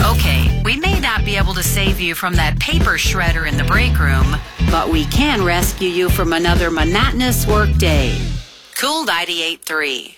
Okay, we may not be able to save you from that paper shredder in the break room, but we can rescue you from another monotonous work day. Cool 98.3.